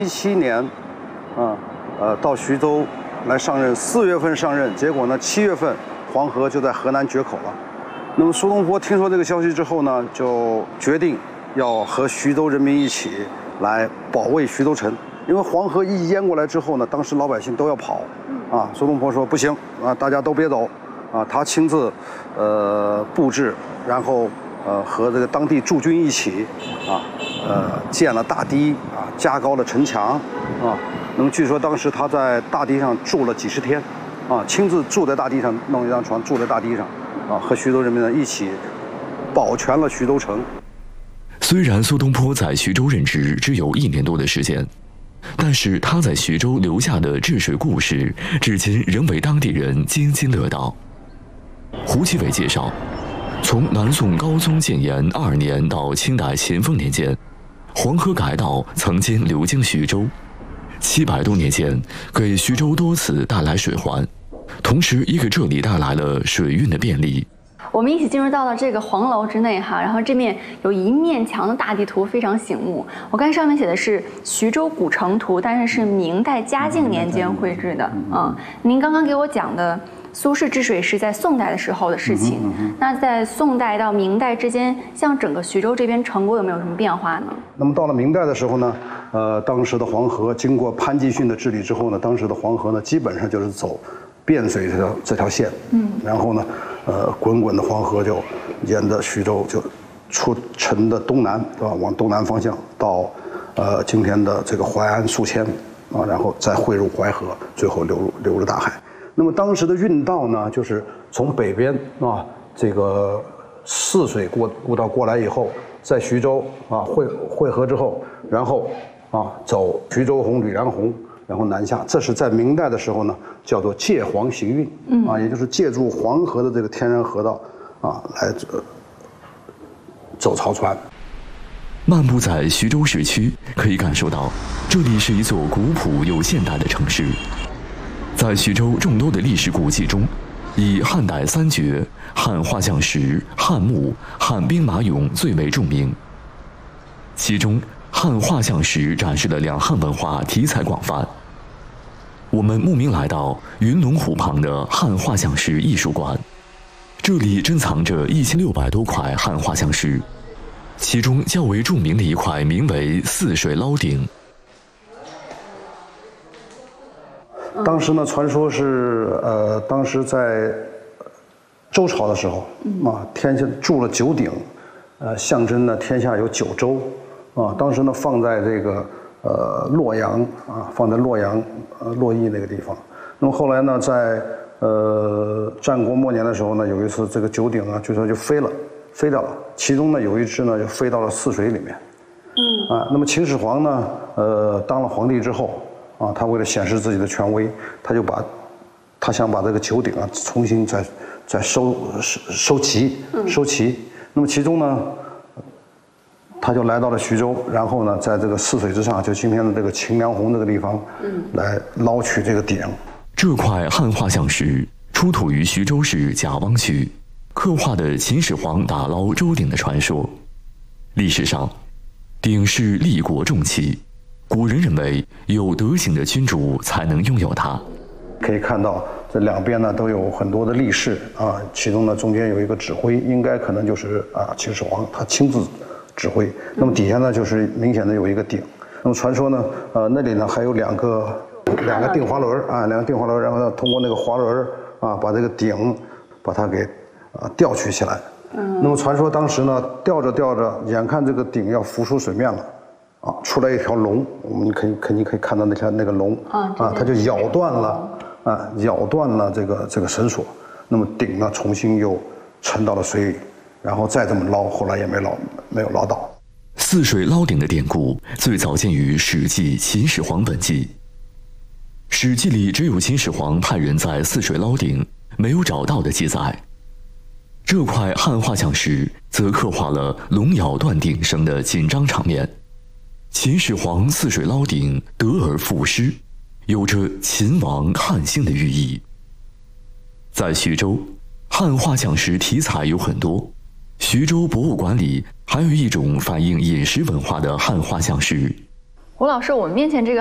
17年，到徐州来上任，4月份上任，结果呢7月份黄河就在河南决口了。那么苏东坡听说这个消息之后呢，就决定要和徐州人民一起来保卫徐州城。因为黄河一淹过来之后呢，当时老百姓都要跑，苏东坡说不行大家都别走，他亲自布置，然后和这个当地驻军一起建了大堤加高了城墙那么据说当时他在大堤上住了几十天亲自住在大堤上，弄一张床住在大堤上和徐州人民呢一起保全了徐州城。 虽然苏东坡在徐州任职只有1年多的时间，但是他在徐州留下的治水故事，至今仍为当地人津津乐道。胡奇伟介绍，从南宋高宗建炎2年到清代咸丰年间，黄河改道曾经流经徐州，700多年间给徐州多次带来水患，同时也给这里带来了水运的便利。 我们一起进入到了这个黄楼之内哈，然后这面有一面墙的大地图非常醒目。我看上面写的是徐州古城图，但是是明代嘉靖年间绘制的。您刚刚给我讲的苏轼治水是在宋代的时候的事情。那在宋代到明代之间，像整个徐州这边城郭有没有什么变化呢？ 那么到了明代的时候呢，当时的黄河经过潘季训的治理之后呢，当时的黄河呢基本上就是走汴水这条线，然后呢，滚滚的黄河就沿着徐州就出城的东南，对吧？往东南方向到今天的这个淮安宿迁然后再汇入淮河，最后流入大海。那么当时的运道呢，就是从北边这个泗水过道过来以后，在徐州汇合之后，然后走徐州洪、吕梁洪。然后南下，这是在明代的时候呢，叫做借黄行运，也就是借助黄河的这个天然河道来走漕船。 漫步在徐州市区，可以感受到这里是一座古朴又现代的城市。在徐州众多的历史古迹中，以汉代3绝、汉画像石、汉墓、汉兵马俑最为著名。其中，汉画像石展示了两汉文化题材广泛。我们慕名来到云龙湖旁的汉画像石艺术馆，这里珍藏着1600多块汉画像石，其中较为著名的一块名为泗水捞鼎。 当时呢，传说是当时在周朝的时候天下铸了9鼎，象征呢天下有9州当时呢放在这个洛阳放在洛阳洛邑那个地方。那么后来呢，在战国末年的时候呢，有一次这个9鼎据说就飞掉了，其中呢有一只呢就飞到了泗水里面。那么秦始皇呢当了皇帝之后他为了显示自己的权威，他想把这个9鼎重新再收齐。那么其中呢，他就来到了徐州，然后呢，在这个泗水之上，就今天的这个秦梁洪这个地方，来捞取这个鼎。 这块汉画像石出土于徐州市贾汪区，刻画的秦始皇打捞周鼎的传说。历史上，鼎是立国重器，古人认为有德行的君主才能拥有它。 可以看到这两边呢都有很多的力士其中呢中间有一个指挥，应该可能就是秦始皇他亲自指挥。那么底下呢就是明显的有一个鼎。那么传说呢那里呢还有两个定滑轮2个定滑轮，然后呢通过那个滑轮把这个鼎把它给吊取起来。那么传说当时呢吊着，眼看这个鼎要浮出水面了出来一条龙，我们肯定可以看到那个龙它就咬断了这个绳索，那么鼎呢重新又沉到了水里，然后再这么捞，后来也没有捞到。 泗水捞鼎的典故最早见于《史记·秦始皇本纪》，《史记》里只有秦始皇派人在泗水捞鼎，没有找到的记载。这块汉画像石则刻画了龙咬断鼎绳的紧张场面。秦始皇泗水捞鼎，得而复失，有着秦王汉兴的寓意。在徐州，汉画像石题材有很多，徐州博物馆里还有一种反映饮食文化的汉画像石。 吴老师，我们面前这个